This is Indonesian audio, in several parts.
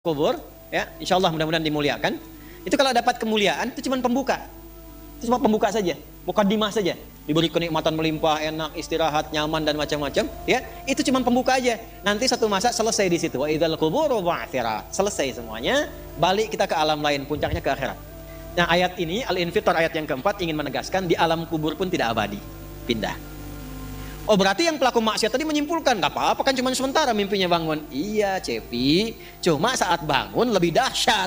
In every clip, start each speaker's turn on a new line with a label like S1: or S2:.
S1: kubur, ya, insya Allah mudah-mudahan dimuliakan. Itu kalau dapat kemuliaan itu cuma pembuka. Itu cuma pembuka saja, mukadimah saja. Diberi kenikmatan melimpah, enak, istirahat, nyaman dan macam-macam, ya. Itu cuma pembuka aja. Nanti satu masa selesai di situ. Wa idzal quburu bu'tsirat. Selesai semuanya, balik kita ke alam lain, puncaknya ke akhirat. Nah, ayat ini Al-Infitar ayat yang keempat ingin menegaskan di alam kubur pun tidak abadi, pindah. Oh, berarti yang pelaku maksiat tadi menyimpulkan, enggak apa-apa kan cuma sementara mimpinya bangun. Iya, Cepi, cuma saat bangun lebih dahsyat.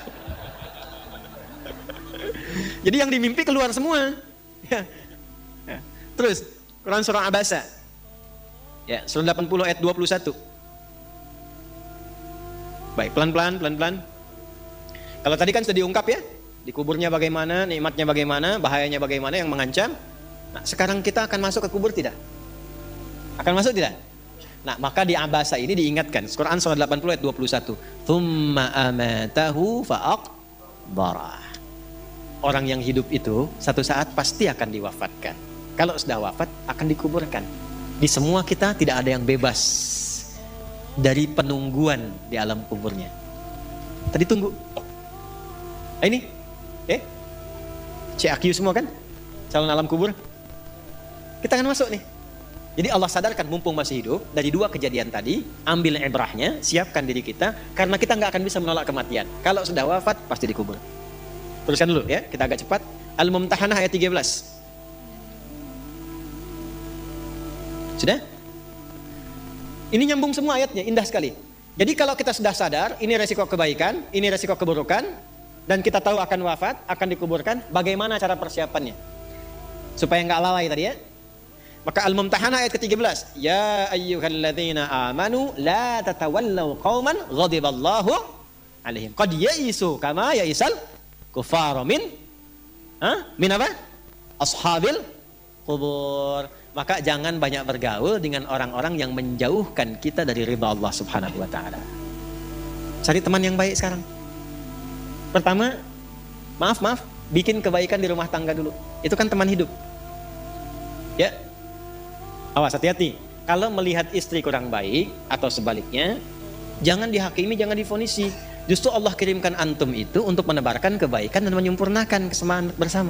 S1: Jadi yang dimimpi keluar semua. Ya. Ya. Terus Quran surah Abasa. Ya, surah 80 ayat 21. Baik, pelan-pelan. Kalau tadi kan sudah diungkap ya, di kuburnya bagaimana, nikmatnya bagaimana, bahayanya bagaimana yang mengancam. Nah, sekarang kita akan masuk ke kubur tidak? Akan masuk tidak? Nah, maka di Abasa ini diingatkan. Quran surah 80 ayat 21. Tsumma amatahu fa'aqbarah. Orang yang hidup itu satu saat pasti akan diwafatkan. Kalau sudah wafat akan dikuburkan. Di semua kita tidak ada yang bebas dari penungguan di alam kuburnya. Tadi tunggu. Ini CAQ semua kan? Calon alam kubur. Kita akan masuk nih. Jadi Allah sadarkan mumpung masih hidup, dari dua kejadian tadi, ambil ibrahnya, siapkan diri kita, karena kita nggak akan bisa menolak kematian. Kalau sudah wafat pasti dikubur. Teruskan dulu ya, kita agak cepat. Al-Mumtahanah ayat 13. Sudah? Ini nyambung semua ayatnya, indah sekali. Jadi kalau kita sudah sadar, ini resiko kebaikan, ini resiko keburukan, dan kita tahu akan wafat, akan dikuburkan, bagaimana cara persiapannya? Supaya nggak lalai tadi ya. Maka Al-Mumtahanah ayat ke-13. Ya ayyuhalladzina amanu la tatawallaw qauman ghadiballahu alaihim. Qad ya'isu kama ya'isal kufaru min apa? Ashabil kubur. Maka jangan banyak bergaul dengan orang-orang yang menjauhkan kita dari ridha Allah Subhanahu wa taala. Cari teman yang baik sekarang. Pertama, maaf, bikin kebaikan di rumah tangga dulu. Itu kan teman hidup. Ya. Awas, hati-hati. Kalau melihat istri kurang baik atau sebaliknya, jangan dihakimi, jangan difonisi. Justru Allah kirimkan antum itu untuk menebarkan kebaikan dan menyempurnakan kesemaan bersama.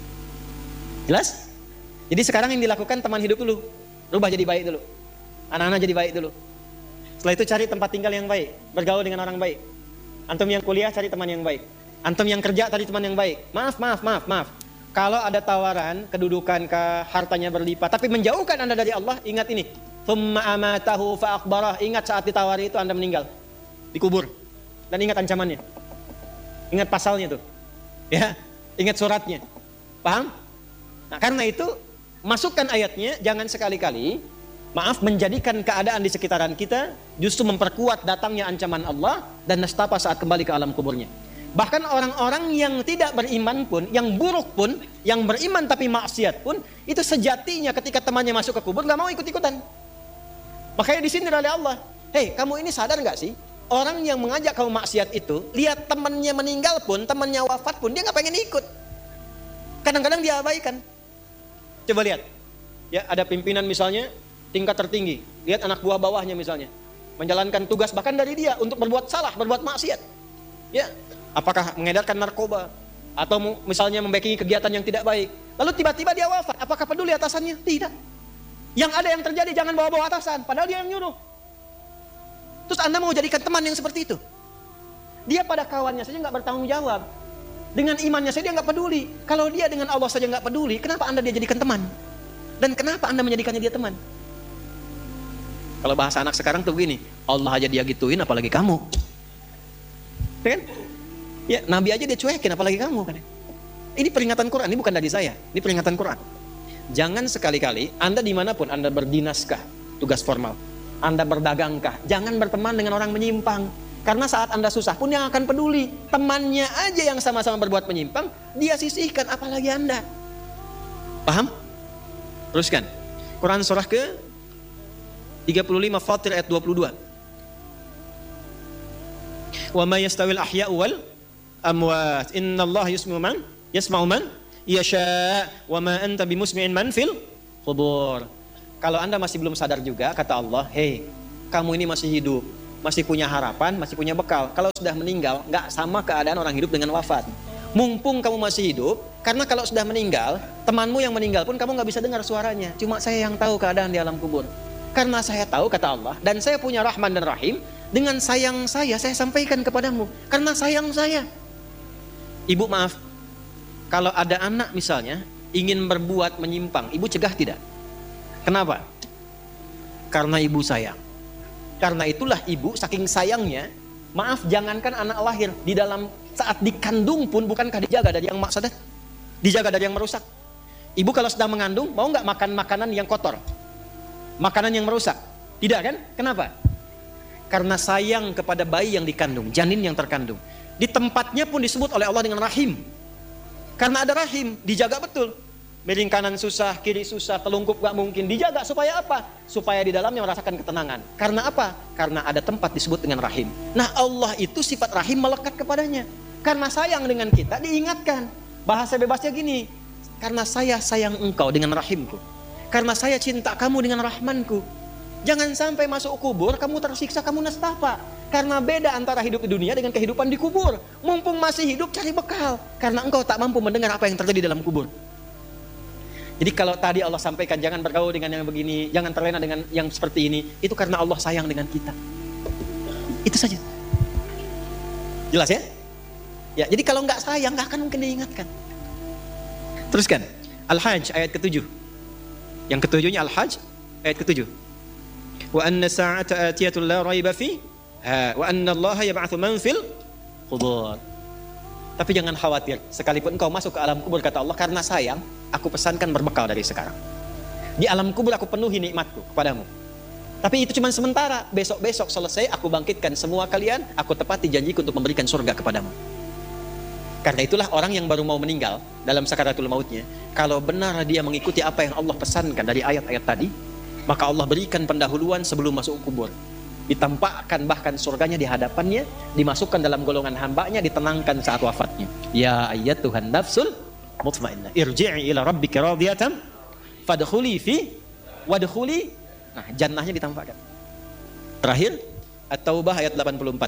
S1: Jelas? Jadi sekarang yang dilakukan teman hidup dulu. Rubah jadi baik dulu. Anak-anak jadi baik dulu. Setelah itu cari tempat tinggal yang baik. Bergaul dengan orang baik. Antum yang kuliah cari teman yang baik. Antum yang kerja cari teman yang baik. Maaf. Kalau ada tawaran, kedudukan hartanya berlipat, tapi menjauhkan Anda dari Allah, ingat ini. Tsumma amatahu fa'aqbarah. Ingat saat ditawari itu Anda meninggal. Dikubur. Dan ingat ancamannya. Ingat pasalnya tuh. Ya, ingat suratnya. Paham? Nah, karena itu masukkan ayatnya, jangan sekali-kali menjadikan keadaan di sekitaran kita justru memperkuat datangnya ancaman Allah dan nestapa saat kembali ke alam kuburnya. Bahkan orang-orang yang tidak beriman pun, yang buruk pun, yang beriman tapi maksiat pun, itu sejatinya ketika temannya masuk ke kubur gak mau ikut-ikutan. Makanya disindir oleh Allah. Hei, kamu ini sadar gak sih? Orang yang mengajak kamu maksiat itu, lihat temannya meninggal pun, temannya wafat pun, dia gak pengen ikut. Kadang-kadang dia abaikan. Coba lihat. Ya, ada pimpinan misalnya, tingkat tertinggi. Lihat anak buah bawahnya misalnya. Menjalankan tugas bahkan dari dia untuk berbuat salah, berbuat maksiat. Ya. Apakah mengedarkan narkoba atau misalnya membackingi kegiatan yang tidak baik. Lalu tiba-tiba dia wafat. Apakah peduli atasannya? Tidak. Yang ada yang terjadi jangan bawa-bawa atasan. Padahal dia yang nyuruh. Terus Anda mau jadikan teman yang seperti itu? Dia pada kawannya saja nggak bertanggung jawab. Dengan imannya saja dia nggak peduli. Kalau dia dengan Allah saja nggak peduli, kenapa Anda dia jadikan teman? Dan kenapa Anda menjadikannya dia teman? Kalau bahasa anak sekarang tuh begini, Allah aja dia gituin, apalagi kamu. Kan? Ya, Nabi aja dia cuekin, apalagi kamu kan. Ini peringatan Quran, ini bukan dari saya. Ini peringatan Quran. Jangan sekali-kali, Anda dimanapun, Anda berdinaskah, tugas formal, Anda berdagangkah, jangan berteman dengan orang menyimpang. Karena saat Anda susah pun yang akan peduli. Temannya aja yang sama-sama berbuat menyimpang, dia sisihkan, apalagi Anda. Paham? Teruskan. Quran surah ke 35 Fatir ayat 22. Wa ma yastawil ahya'u wal amwat innallaha yasma'u man yasha wa ma anta bimusmi'in man fil qubur. Kalau Anda masih belum sadar juga, kata Allah, hei, kamu ini masih hidup, masih punya harapan, masih punya bekal. Kalau sudah meninggal, nggak sama keadaan orang hidup dengan wafat. Mumpung kamu masih hidup, karena kalau sudah meninggal, temanmu yang meninggal pun kamu nggak bisa dengar suaranya. Cuma saya yang tahu keadaan di alam kubur. Karena saya tahu, kata Allah, dan saya punya Rahman dan Rahim, dengan sayang saya sampaikan kepadamu. Karena sayang saya. Ibu maaf, kalau ada anak misalnya, ingin berbuat menyimpang, ibu cegah tidak? Kenapa? Karena ibu sayang. Karena itulah ibu saking sayangnya, maaf, jangankan anak lahir, di dalam saat dikandung pun bukankah dijaga dari yang maksadat? Dijaga dari yang merusak. Ibu kalau sedang mengandung, mau nggak makan makanan yang kotor? Makanan yang merusak? Tidak kan? Kenapa? Karena sayang kepada bayi yang dikandung, janin yang terkandung. Di tempatnya pun disebut oleh Allah dengan rahim. Karena ada rahim, dijaga betul. Miring kanan susah, kiri susah, telungkup gak mungkin. Dijaga supaya apa? Supaya di dalamnya merasakan ketenangan. Karena apa? Karena ada tempat disebut dengan rahim. Nah, Allah itu sifat rahim melekat kepadanya. Karena sayang dengan kita, diingatkan. Bahasa bebasnya gini, karena saya sayang engkau dengan rahimku. Karena saya cinta kamu dengan rahmanku. Jangan sampai masuk kubur, kamu tersiksa, kamu nestapa. Karena beda antara hidup di dunia dengan kehidupan di kubur. Mumpung masih hidup, cari bekal. Karena engkau tak mampu mendengar apa yang terjadi dalam kubur. Jadi kalau tadi Allah sampaikan jangan bergaul dengan yang begini, jangan terlena dengan yang seperti ini, itu karena Allah sayang dengan kita. Itu saja. Jelas ya? Ya, jadi kalau nggak sayang nggak akan mungkin diingatkan. Teruskan. Al-Hajj ayat ke-7. Yang ketujuhnya Al-Hajj ayat ke-7. Wa anna sa'ata atiyatun la raiba fi wa anna Allah yab'atsu man fil qubur. Tapi jangan khawatir, sekalipun engkau masuk ke alam kubur, kata Allah, karena sayang, aku pesankan berbekal dari sekarang. Di alam kubur aku penuhi nikmatku kepadamu. Tapi itu cuma sementara, besok-besok selesai aku bangkitkan semua kalian, aku tepati janjiku untuk memberikan surga kepadamu. Karena itulah orang yang baru mau meninggal dalam sakaratul mautnya, kalau benar dia mengikuti apa yang Allah pesankan dari ayat-ayat tadi, maka Allah berikan pendahuluan sebelum masuk kubur. Ditampakkan bahkan surganya di hadapannya, dimasukkan dalam golongan hambanya, ditenangkan saat wafatnya. Ya ayyatuhan nafsul mutmainnah, irji'i ila rabbika radiyatan fadkhuli fi wadkhuli. Nah, jannahnya ditampakkan. Terakhir, At-Taubah ayat 84.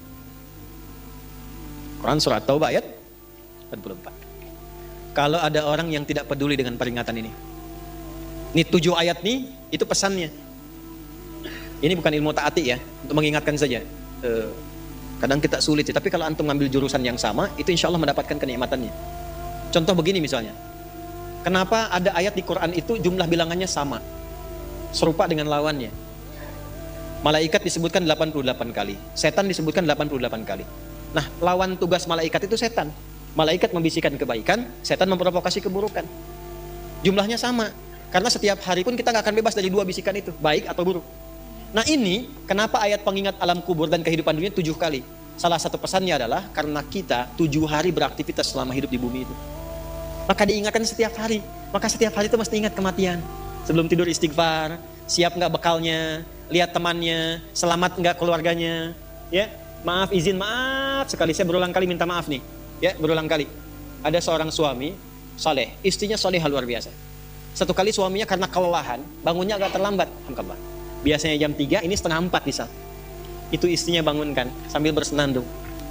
S1: Quran surah At-Taubah ayat 84. Kalau ada orang yang tidak peduli dengan peringatan ini 7 ayat nih, itu pesannya. Ini bukan ilmu taati ya, untuk mengingatkan saja. Kadang kita sulit sih, tapi kalau antum ngambil jurusan yang sama, itu insya Allah mendapatkan kenikmatannya. Contoh begini misalnya, kenapa ada ayat di Quran itu jumlah bilangannya sama, serupa dengan lawannya? Malaikat disebutkan 88 kali, setan disebutkan 88 kali. Nah, lawan tugas malaikat itu setan. Malaikat membisikkan kebaikan, setan memprovokasi keburukan. Jumlahnya sama, karena setiap hari pun kita nggak akan bebas dari 2 bisikan itu, baik atau buruk. Nah ini, kenapa ayat pengingat alam kubur dan kehidupan dunia 7 kali? Salah satu pesannya adalah karena kita 7 hari beraktivitas selama hidup di bumi itu. Maka diingatkan setiap hari. Maka setiap hari itu mesti ingat kematian. Sebelum tidur istighfar, siap nggak bekalnya, lihat temannya, selamat nggak keluarganya. Ya, maaf, izin, maaf sekali. Saya berulang kali minta maaf nih. Ya, berulang kali. Ada seorang suami, saleh, istrinya salehah luar biasa. Satu kali suaminya karena kelelahan, bangunnya agak terlambat. Alhamdulillah. Biasanya jam 3, ini setengah 4 bisa. Itu istrinya bangunkan sambil bersenandung.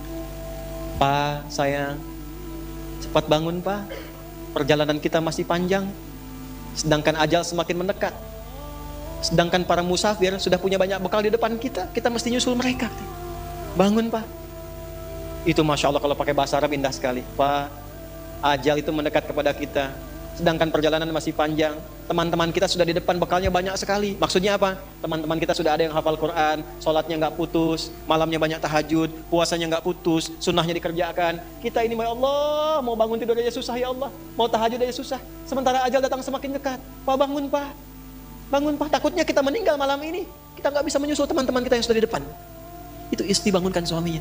S1: Pak, sayang, cepat bangun Pak. Perjalanan kita masih panjang. Sedangkan ajal semakin mendekat. Sedangkan para musafir sudah punya banyak bekal di depan kita. Kita mesti nyusul mereka. Bangun Pak. Itu Masya Allah kalau pakai bahasa Arab indah sekali. Pak, ajal itu mendekat kepada kita. Sedangkan perjalanan masih panjang. Teman-teman kita sudah di depan, bekalnya banyak sekali. Maksudnya apa? Teman-teman kita sudah ada yang hafal Quran, sholatnya nggak putus, malamnya banyak tahajud, puasanya nggak putus, sunnahnya dikerjakan. Kita ini, ya Allah, mau bangun tidur aja susah ya Allah, mau tahajud aja susah. Sementara ajal datang semakin dekat. Pak, bangun Pak, bangun Pak. Takutnya kita meninggal malam ini, kita nggak bisa menyusul teman-teman kita yang sudah di depan. Itu istri bangunkan suaminya.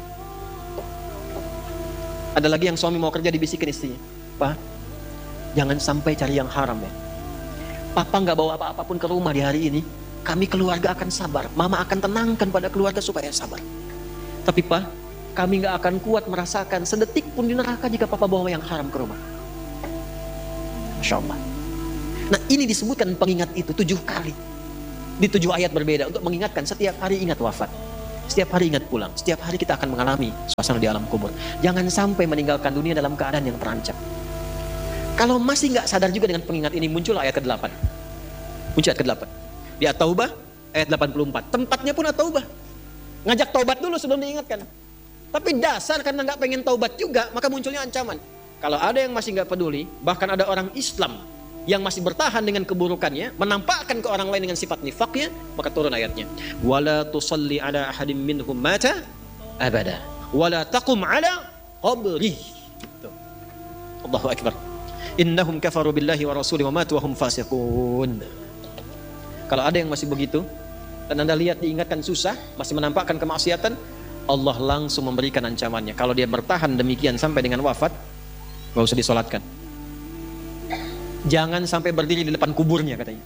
S1: Ada lagi yang suami mau kerja, dibisikin istrinya, Pak, jangan sampai cari yang haram ya. Papa nggak bawa apa-apa pun ke rumah di hari ini. Kami keluarga akan sabar. Mama akan tenangkan pada keluarga supaya sabar. Tapi Pak, kami nggak akan kuat merasakan sedetik pun di neraka jika Papa bawa yang haram ke rumah. Masya Allah. Nah ini disebutkan pengingat itu 7 kali. Di 7 ayat berbeda untuk mengingatkan setiap hari ingat wafat. Setiap hari ingat pulang. Setiap hari kita akan mengalami suasana di alam kubur. Jangan sampai meninggalkan dunia dalam keadaan yang terancam. Kalau masih nggak sadar juga dengan pengingat ini, muncul ayat ke-8. Muncul ayat ke-8. Di At-Taubah ayat 84. Tempatnya pun At-Taubah. Ngajak taubat dulu sebelum diingatkan. Tapi dasar karena nggak pengen taubat juga, maka munculnya ancaman. Kalau ada yang masih nggak peduli, bahkan ada orang Islam yang masih bertahan dengan keburukannya, menampakkan ke orang lain dengan sifat nifaknya, maka turun ayatnya. Wala tusalli ala ahadim minhum mata abada. Wala taqum ala qabri. Allahu akbar. Innahum kafaru billahi wa rasulihi wa matu wa hum fasiqun. Kalau ada yang masih begitu, dan Anda lihat diingatkan susah, masih menampakkan kemaksiatan, Allah langsung memberikan ancamannya. Kalau dia bertahan demikian sampai dengan wafat, gak usah disolatkan. Jangan sampai berdiri di depan kuburnya katanya.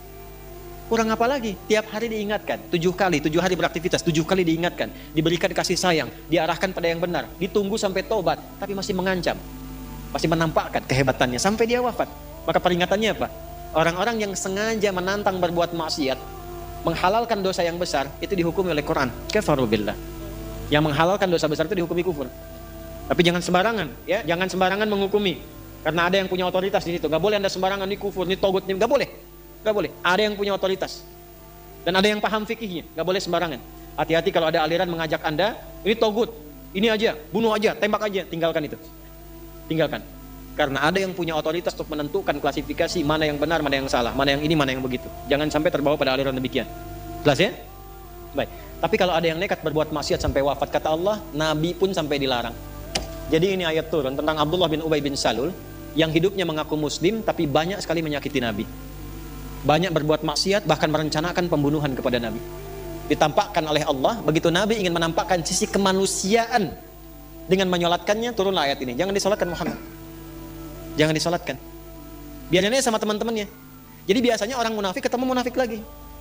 S1: Kurang apa lagi? Tiap hari diingatkan, 7 hari beraktivitas, 7 kali diingatkan, diberikan kasih sayang, diarahkan pada yang benar, ditunggu sampai tobat, tapi masih mengancam, masih menampakkan kehebatannya sampai dia wafat. Maka peringatannya apa? Orang-orang yang sengaja menantang berbuat maksiat, menghalalkan dosa yang besar, itu dihukumi oleh Quran. Kafaru billah. Yang menghalalkan dosa besar itu dihukumi kufur. Tapi jangan sembarangan, ya, jangan sembarangan menghukumi. Karena ada yang punya otoritas di situ. Gak boleh Anda sembarangan, ini kufur, ini togut, ini gak boleh. Gak boleh. Ada yang punya otoritas. Dan ada yang paham fikihnya. Gak boleh sembarangan. Hati-hati kalau ada aliran mengajak Anda, ini togut, ini aja, bunuh aja, tembak aja. Tinggalkan itu. Tinggalkan. Karena ada yang punya otoritas untuk menentukan klasifikasi mana yang benar, mana yang salah, mana yang ini, mana yang begitu. Jangan sampai terbawa pada aliran demikian. Jelas ya? Baik. Tapi kalau ada yang nekat berbuat maksiat sampai wafat, kata Allah, Nabi pun sampai dilarang. Jadi ini ayat turun tentang Abdullah bin Ubay bin Salul, yang hidupnya mengaku muslim tapi banyak sekali menyakiti Nabi, banyak berbuat maksiat, bahkan merencanakan pembunuhan kepada Nabi. Ditampakkan oleh Allah, begitu Nabi ingin menampakkan sisi kemanusiaan dengan menyolatkannya, turunlah ayat ini. Jangan disolatkan Muhammad, jangan disolatkan, biarnya sama teman-temannya. Jadi biasanya orang munafik ketemu munafik lagi,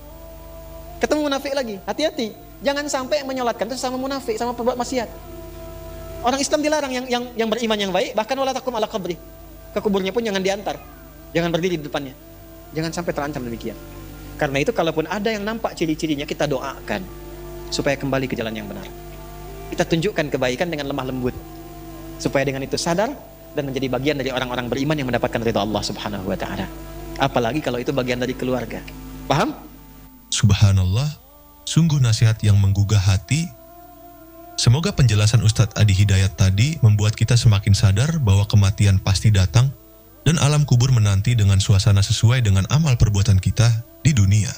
S1: ketemu munafik lagi. Hati-hati, jangan sampai menyolatkan itu sama munafik, sama berbuat maksiat. Orang Islam dilarang yang beriman yang baik, bahkan wala takum ala qabri. Ke kuburnya pun jangan diantar, jangan berdiri di depannya, jangan sampai terancam demikian. Karena itu kalaupun ada yang nampak ciri-cirinya, kita doakan supaya kembali ke jalan yang benar. Kita tunjukkan kebaikan dengan lemah lembut, supaya dengan itu sadar dan menjadi bagian dari orang-orang beriman yang mendapatkan ridha Allah Subhanahu wa taala. Apalagi kalau itu bagian dari keluarga. Paham?
S2: Subhanallah, sungguh nasihat yang menggugah hati. Semoga penjelasan Ustadz Adi Hidayat tadi membuat kita semakin sadar bahwa kematian pasti datang dan alam kubur menanti dengan suasana sesuai dengan amal perbuatan kita di dunia.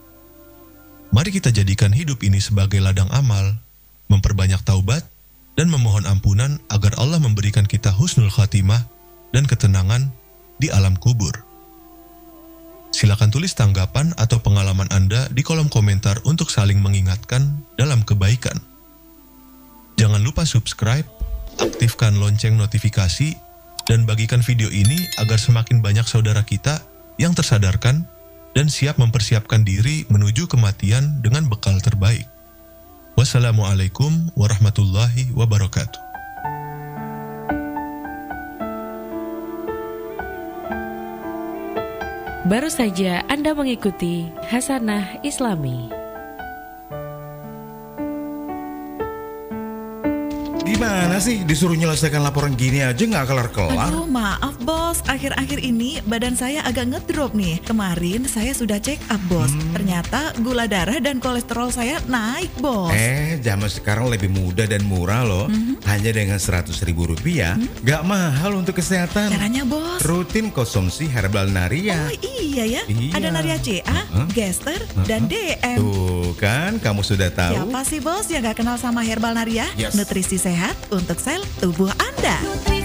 S2: Mari kita jadikan hidup ini sebagai ladang amal, memperbanyak taubat, dan memohon ampunan agar Allah memberikan kita husnul khatimah dan ketenangan di alam kubur. Silakan tulis tanggapan atau pengalaman Anda di kolom komentar untuk saling mengingatkan dalam kebaikan. Jangan lupa subscribe, aktifkan lonceng notifikasi, dan bagikan video ini agar semakin banyak saudara kita yang tersadarkan dan siap mempersiapkan diri menuju kematian dengan bekal terbaik. Wassalamualaikum warahmatullahi wabarakatuh.
S3: Baru saja Anda mengikuti Hasanah Islami.
S4: Gimana sih disuruh nyelesaikan laporan gini aja nggak kelar-kelar?
S5: Aduh, maaf bos, akhir-akhir ini badan saya agak ngedrop nih. Kemarin saya sudah check up bos, ternyata gula darah dan kolesterol saya naik bos.
S4: Zaman sekarang lebih mudah dan murah loh. Hanya dengan Rp100.000, nggak mahal untuk kesehatan.
S5: Caranya bos?
S4: Rutin konsumsi Herbal Naria.
S5: Oh iya ya,
S4: Iya.
S5: ada Naria CA, Gester, dan DM.
S4: Tuh kan, kamu sudah tahu.
S5: Siapa sih bos yang gak kenal sama Herbal Naria?
S4: Yes.
S5: Nutrisi sehat untuk sel tubuh Anda.